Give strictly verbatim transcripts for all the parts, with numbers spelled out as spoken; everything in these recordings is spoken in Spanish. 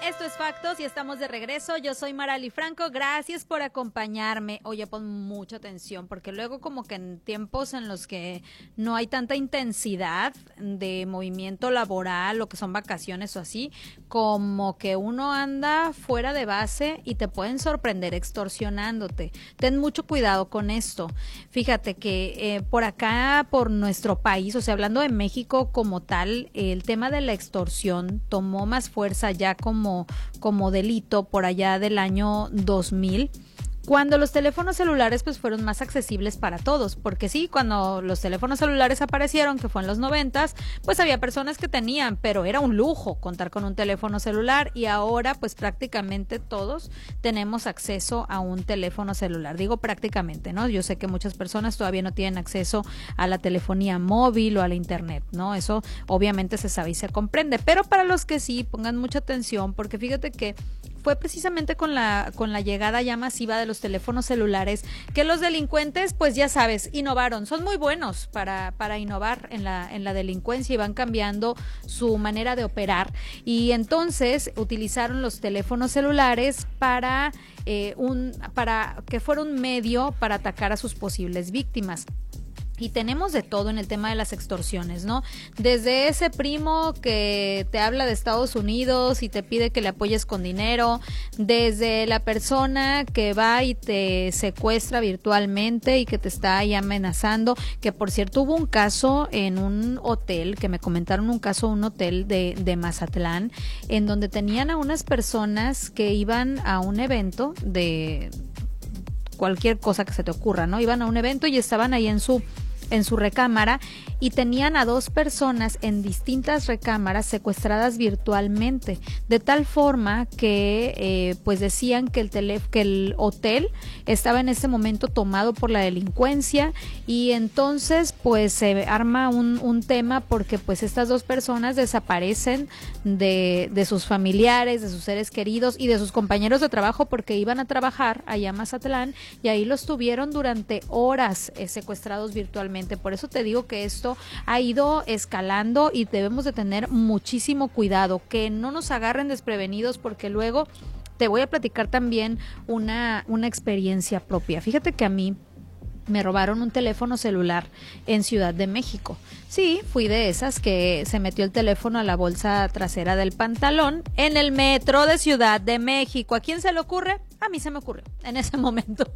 Esto es Factos y estamos de regreso. Yo soy Marali Franco, gracias por acompañarme. Oye, pon mucha atención porque luego como que en tiempos en los que no hay tanta intensidad de movimiento laboral o que son vacaciones o así, como que uno anda fuera de base y te pueden sorprender extorsionándote. Ten mucho cuidado con esto. Fíjate que eh, por acá, por nuestro país, o sea, hablando de México como tal, el tema de la extorsión tomó más fuerza ya como como delito por allá del año dos mil, cuando los teléfonos celulares pues fueron más accesibles para todos, porque sí, cuando los teléfonos celulares aparecieron, que fue en los noventas, pues había personas que tenían, pero era un lujo contar con un teléfono celular, y ahora pues prácticamente todos tenemos acceso a un teléfono celular. Digo prácticamente, ¿no? Yo sé que muchas personas todavía no tienen acceso a la telefonía móvil o a la internet, ¿no? Eso obviamente se sabe y se comprende, pero para los que sí, pongan mucha atención, porque fíjate que fue precisamente con la con la llegada ya masiva de los teléfonos celulares que los delincuentes, pues ya sabes, innovaron. Son muy buenos para para innovar en la en la delincuencia y van cambiando su manera de operar. Y entonces utilizaron los teléfonos celulares para eh, un para que fuera un medio para atacar a sus posibles víctimas. Y tenemos de todo en el tema de las extorsiones, ¿no? Desde ese primo que te habla de Estados Unidos y te pide que le apoyes con dinero, desde la persona que va y te secuestra virtualmente y que te está ahí amenazando, que por cierto hubo un caso en un hotel, que me comentaron un caso, un hotel de, de Mazatlán, en donde tenían a unas personas que iban a un evento de cualquier cosa que se te ocurra, ¿no? Iban a un evento y estaban ahí en su en su recámara y tenían a dos personas en distintas recámaras secuestradas virtualmente, de tal forma que eh, pues decían que el tele, que el hotel estaba en ese momento tomado por la delincuencia, y entonces pues se arma un, un tema porque pues estas dos personas desaparecen de, de sus familiares, de sus seres queridos y de sus compañeros de trabajo, porque iban a trabajar allá a Mazatlán y ahí los tuvieron durante horas eh, secuestrados virtualmente. Por eso te digo que esto ha ido escalando y debemos de tener muchísimo cuidado, que no nos agarren desprevenidos, porque luego te voy a platicar también una, una experiencia propia. Fíjate que a mí me robaron un teléfono celular en Ciudad de México. Sí, fui de esas que se metió el teléfono a la bolsa trasera del pantalón en el metro de Ciudad de México. ¿A quién se le ocurre? A mí se me ocurrió en ese momento.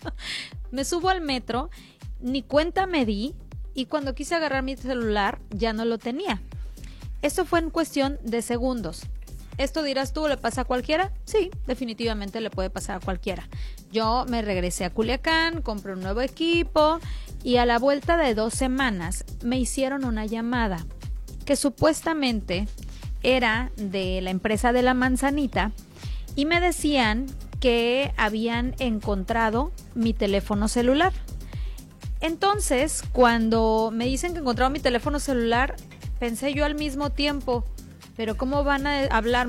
Me subo al metro, ni cuenta me di, y cuando quise agarrar mi celular ya no lo tenía. Esto fue en cuestión de segundos. ¿Esto dirás tú, le pasa a cualquiera? Sí, definitivamente le puede pasar a cualquiera. Yo me regresé a Culiacán, compré un nuevo equipo y a la vuelta de dos semanas me hicieron una llamada que supuestamente era de la empresa de la manzanita y me decían que habían encontrado mi teléfono celular. Entonces, cuando me dicen que encontraron mi teléfono celular, pensé yo al mismo tiempo, pero ¿cómo van a hablar